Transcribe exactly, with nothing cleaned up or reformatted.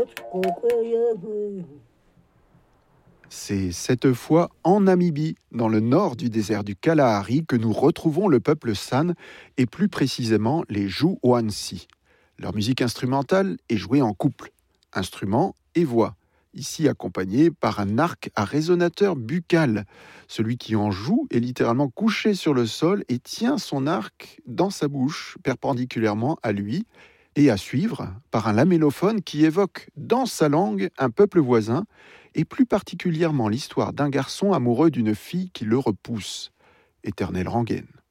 C'est cette fois en Namibie, dans le nord du désert du Kalahari, que nous retrouvons le peuple San et plus précisément les Juwansi. Leur musique instrumentale est jouée en couple, instrument et voix, ici accompagnée par un arc à résonateur buccal. Celui qui en joue est littéralement couché sur le sol et tient son arc dans sa bouche, perpendiculairement à lui, et à suivre par un lamellophone qui évoque dans sa langue un peuple voisin, et plus particulièrement l'histoire d'un garçon amoureux d'une fille qui le repousse. Éternelle rengaine.